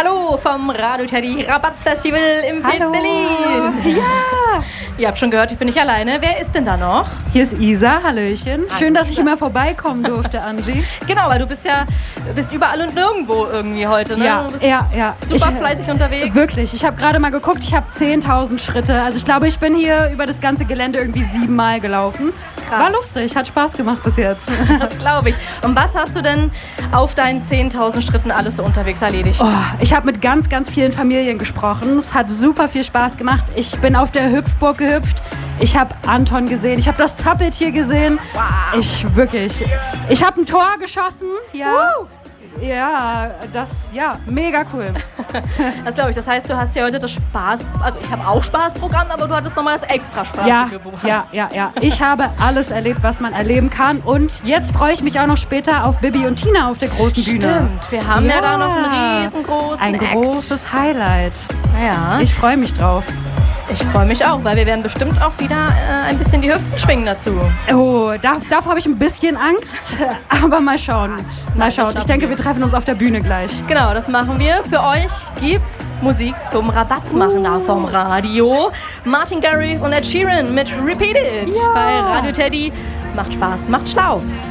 Hallo vom Radio Teddy Rabatz-Festival im Fez Berlin. Ja! Ihr habt schon gehört, ich bin nicht alleine. Wer ist denn da noch? Hier ist Isa, hallöchen. Schön, dass ich immer vorbeikommen durfte, Angie. Genau, weil du bist überall und nirgendwo irgendwie heute, ne? Ja, du bist ja. super fleißig unterwegs. Wirklich, ich habe gerade mal geguckt, ich habe 10.000 Schritte. Also ich glaube, ich bin hier über das ganze Gelände irgendwie 7 Mal gelaufen. Krass. War lustig, hat Spaß gemacht bis jetzt. Das glaube ich. Und was hast du denn auf deinen 10.000 Schritten alles so unterwegs erledigt? Oh, ich habe mit ganz, ganz vielen Familien gesprochen. Es hat super viel Spaß gemacht. Ich bin auf der Hüpfburg gehüpft. Ich habe Anton gesehen. Ich habe das Zappeltier gesehen. Wow. Ich habe ein Tor geschossen. Ja. Ja, mega cool. Das glaube ich. Das heißt, du hast ja heute das Spaß, also ich habe auch Spaßprogramm, aber du hattest nochmal das extra spaßige Programm. Ja. Ich habe alles erlebt, was man erleben kann. Und jetzt freue ich mich auch noch später auf Bibi und Tina auf der großen Bühne. Stimmt, wir haben ja da noch einen riesengroßen Act. Großes Highlight. Ja. Ich freue mich drauf. Ich freue mich auch, weil wir werden bestimmt auch wieder ein bisschen die Hüften schwingen dazu. Oh, davor habe ich ein bisschen Angst, aber mal schauen. Ich denke, wir treffen uns auf der Bühne gleich. Genau, das machen wir. Für euch gibt's Musik zum Rabattmachen da vom Radio. Martin Garrix und Ed Sheeran mit Repeat It bei Radio Teddy. Macht Spaß, macht schlau.